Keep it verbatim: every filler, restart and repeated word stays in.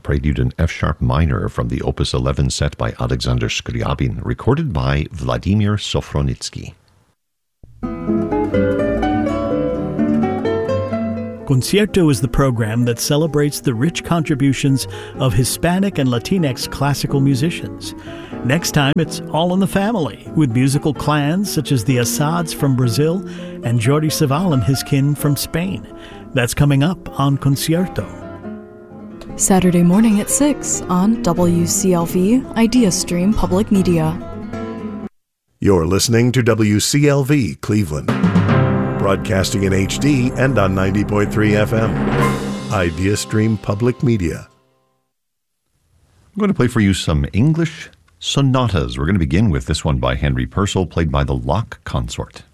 prelude in F-sharp minor from the Opus eleven set by Alexander Scriabin, recorded by Vladimir Sofronitsky. Concierto is the program that celebrates the rich contributions of Hispanic and Latinx classical musicians. Next time, it's all in the family, with musical clans such as the Assads from Brazil and Jordi Savall and his kin from Spain. That's coming up on Concierto. Saturday morning at six on W C L V Idea Stream Public Media. You're listening to W C L V Cleveland, broadcasting in H D and on ninety point three F M. Idea Stream Public Media. I'm going to play for you some English sonatas. We're going to begin with this one by Henry Purcell, played by the Locke Consort.